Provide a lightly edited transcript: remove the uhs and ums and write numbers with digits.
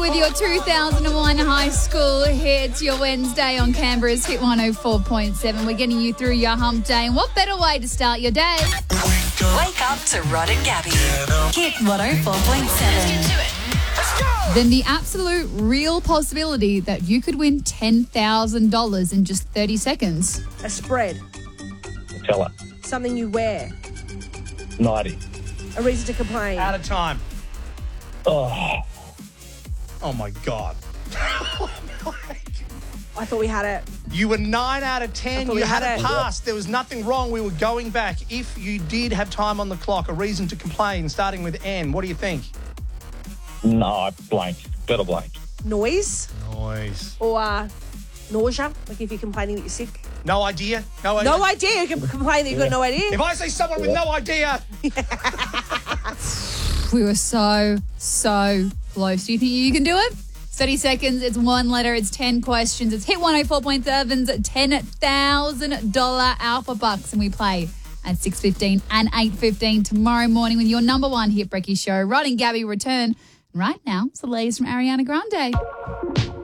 with your 2001 high school hits, your Wednesday on Canberra's Hit 104.7. We're getting you through your hump day. And what better way to start your day? Wake up to Rod and Gabby. Hit 104.7. Then the absolute real possibility that you could win $10,000 in just 30 seconds. A spread. Teller. Something you wear. 90. A reason to complain. Out of time. Oh, Oh, my God. I thought we had it. You were 9 out of 10. thought You we had had it it. passed. There was nothing wrong. We were going back. If you did have time on the clock, a reason to complain, starting with N. What do you think? no, I blanked. Better blank. Noise Noise. or nausea, like if you're complaining that you're sick. No idea? No idea? No idea. You can complain that you've got no idea. If I say someone with no idea, We were so close. Do you think you can do it? 30 seconds, it's one letter, it's 10 questions. It's Hit 104.7's $10,000 Alpha Bucks, and we play at 6:15 and 8:15 tomorrow morning with your number one Hit Brekkie show. Rod and Gabby return right now. It's the latest from Ariana Grande.